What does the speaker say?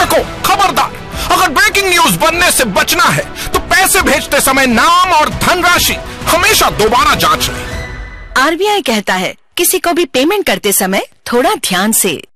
दर्शकों खबरदार, अगर ब्रेकिंग न्यूज बनने से बचना है तो पैसे भेजते समय नाम और धनराशि हमेशा दोबारा जांच लें। आरबीआई कहता है, किसी को भी पेमेंट करते समय थोड़ा ध्यान से